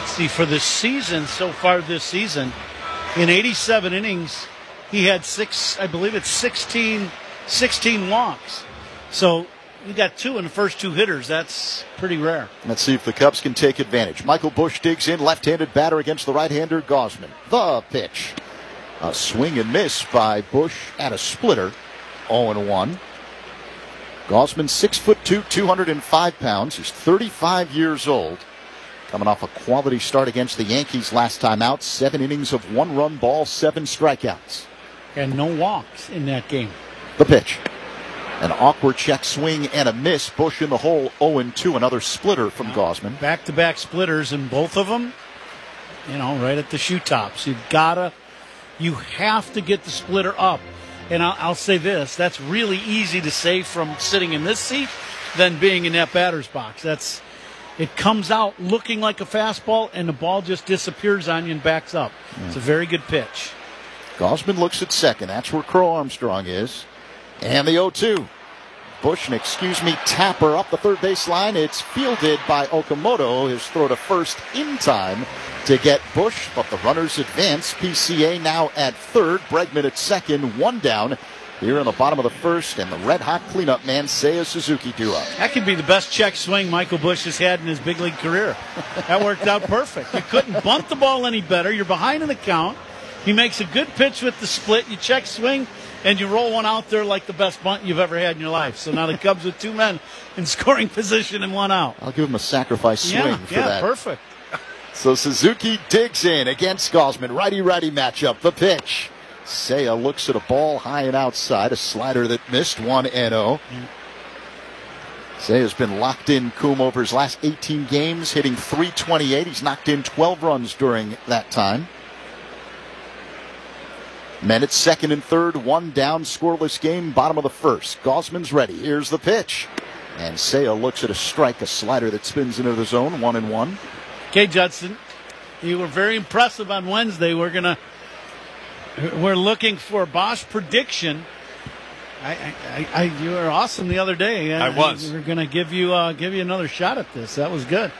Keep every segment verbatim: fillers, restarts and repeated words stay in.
let's see, for the season, so far this season, in eighty-seven innings, he had six, I believe it's sixteen, sixteen walks. So you got two in the first two hitters. That's pretty rare. Let's see if the Cubs can take advantage. Michael Busch digs in, left-handed batter against the right-hander Gausman. The pitch. A swing and miss by Busch at a splitter. oh and one. Gausman, six foot two, two hundred five pounds. He's thirty-five years old. Coming off a quality start against the Yankees last time out. Seven innings of one-run ball, seven strikeouts. And no walks in that game. The pitch. An awkward check swing and a miss. Busch in the hole, oh and two. Another splitter from Gausman. Back-to-back splitters, and both of them, you know, right at the shoe tops. You've gotta, you have to get the splitter up. And I'll, I'll say this, that's really easy to say from sitting in this seat than being in that batter's box. That's, it comes out looking like a fastball, and the ball just disappears on you and backs up. Yeah. It's a very good pitch. Gausman looks at second. That's where Crow Armstrong is. And the oh two. Busch, and excuse me, tapper up the third baseline. It's fielded by Okamoto. His throw to first in time to get Busch, but the runners advance. P C A now at third. Bregman at second. One down here in the bottom of the first, and the red-hot cleanup man, Seiya Suzuki, due up. That could be the best check swing Michael Busch has had in his big league career. That worked out perfect. You couldn't bunt the ball any better. You're behind in the count. He makes a good pitch with the split. You check swing, and you roll one out there like the best bunt you've ever had in your life. So now the Cubs with two men in scoring position and one out. I'll give him a sacrifice swing yeah, for yeah, that. Yeah, perfect. So Suzuki digs in against Gausman. Righty-righty matchup. The pitch. Seiya looks at a ball high and outside. A slider that missed. one and oh. Yeah. Seiya's been locked in, Coom, over his last eighteen games, hitting three twenty-eight. He's knocked in twelve runs during that time. Men at second and third, one down, scoreless game, bottom of the first. Gausman's ready. Here's the pitch. And Seiya looks at a strike, a slider that spins into the zone, one and one. Okay, Judson, you were very impressive on Wednesday. We're gonna, we're looking for a Bosch prediction. I, I, I, you were awesome the other day. I was. We're gonna give you, uh, give you another shot at this. That was good.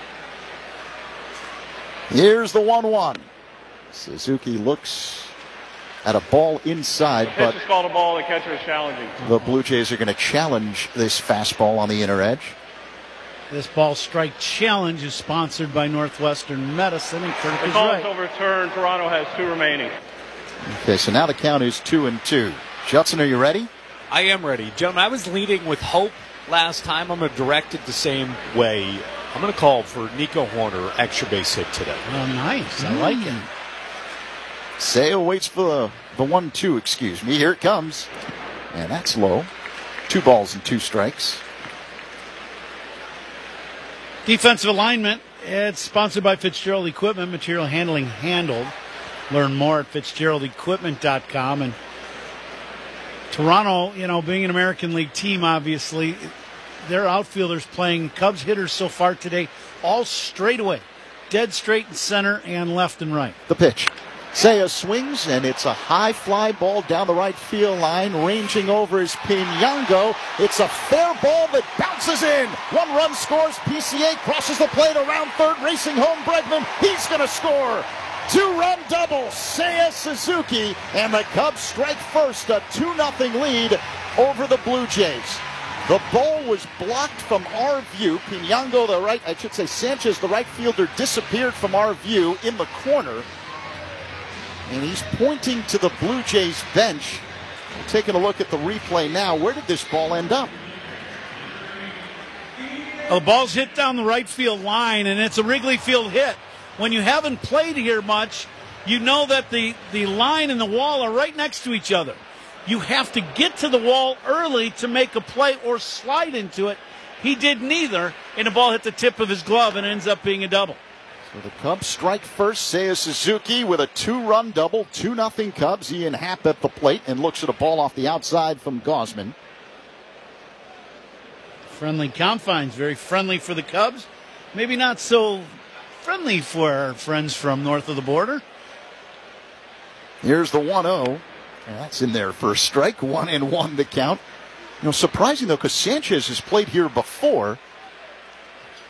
Here's the one one. Suzuki looks at a ball inside, the but pitch is called a ball. The catcher is challenging. The Blue Jays are going to challenge this fastball on the inner edge. This ball strike challenge is sponsored by Northwestern Medicine, and Kirk the is call right. is overturned. Toronto has two remaining. Okay, so now the count is two and two. Judson, are you ready? I am ready. Gentlemen, I was leading with hope last time. I'm going to direct it the same way. I'm going to call for Nico Horner extra base hit today. Oh, nice. I like it. Seiya waits for the, the one two, excuse me. Here it comes. And that's low. Two balls and two strikes. Defensive alignment. It's sponsored by Fitzgerald Equipment. Material handling handled. Learn more at fitzgerald equipment dot com. And Toronto, you know, being an American League team, obviously, their outfielders playing Cubs hitters so far today, all straight away. Dead straight in center and left and right. The pitch. Seiya swings, and it's a high fly ball down the right field line. Ranging over is Pinango. It's a fair ball that bounces in. One run scores. P C A crosses the plate around third. Racing home Bregman. He's going to score. Two-run double. Seiya Suzuki. And the Cubs strike first. A two nothing lead over the Blue Jays. The ball was blocked from our view. Pinango, the right, I should say Sanchez, the right fielder, disappeared from our view in the corner. And he's pointing to the Blue Jays bench. We're taking a look at the replay now. Where did this ball end up? Well, the ball's hit down the right field line, and it's a Wrigley Field hit. When you haven't played here much, you know that the, the line and the wall are right next to each other. You have to get to the wall early to make a play or slide into it. He did neither, and the ball hit the tip of his glove and ends up being a double. So the Cubs strike first. Seiya Suzuki with a two-run double. two nothing Cubs. Ian Happ at the plate and looks at a ball off the outside from Gausman. Friendly confines. Very friendly for the Cubs. Maybe not so friendly for our friends from north of the border. Here's the one oh. That's in there for a strike. One and one to count. You know, surprising, though, because Sanchez has played here before.